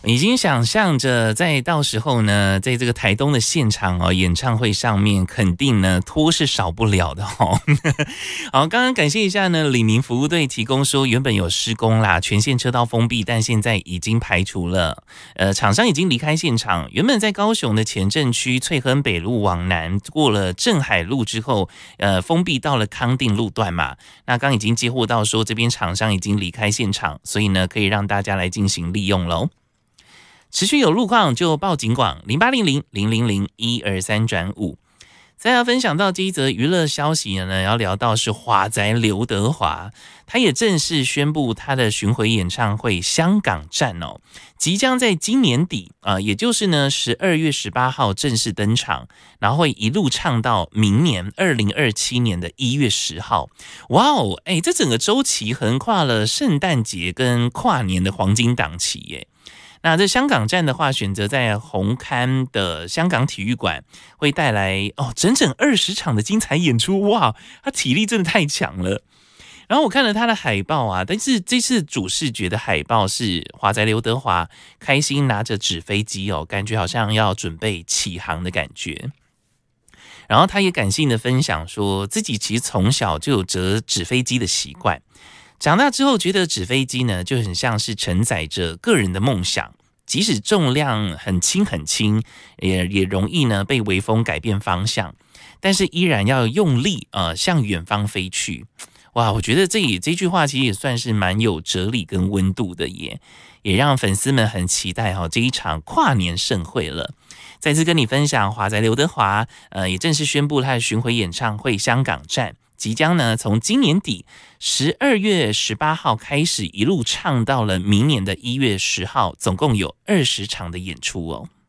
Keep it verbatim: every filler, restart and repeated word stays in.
已经想象着在到时候呢，在这个台东的现场哦，演唱会上面肯定呢拖是少不了的哦。好，刚刚感谢一下呢，李明服务队提供说原本有施工啦，全线车道封闭，但现在已经排除了。呃，厂商已经离开现场，原本在高雄的前镇区翠亨北路往南，过了镇海路之后，呃，封闭到了康定路段嘛。那刚已经接获到说这边厂商已经离开现场，所以呢可以让大家来进行利用喽。持续有路况就报警广零八零零零零零一二三转五。再要分享到这一则娱乐消息呢，要聊到是华仔刘德华，他也正式宣布他的巡回演唱会香港站哦，即将在今年底啊、呃，也就是呢十二月十八号正式登场，然后会一路唱到明年二零二七年的一月十号。哇哦，哎，这整个周期横跨了圣诞节跟跨年的黄金档期耶。那这香港站的话，选择在红磡的香港体育馆，会带来哦整整二十场的精彩演出，哇，他体力真的太强了。然后我看了他的海报啊，但是这次主视觉的海报是华仔刘德华开心拿着纸飞机哦，感觉好像要准备起航的感觉。然后他也感性的分享说，自己其实从小就有折纸飞机的习惯。长大之后觉得纸飞机呢就很像是承载着个人的梦想，即使重量很轻很轻，也也容易呢被微风改变方向，但是依然要用力呃向远方飞去。哇，我觉得这也这句话其实也算是蛮有哲理跟温度的耶，也让粉丝们很期待哈这一场跨年盛会了。再次跟你分享，华仔刘德华呃也正式宣布他的巡回演唱会香港站。即将呢，从今年底十二月十八号开始，一路唱到了明年的一月十号，总共有二十场的演出哦。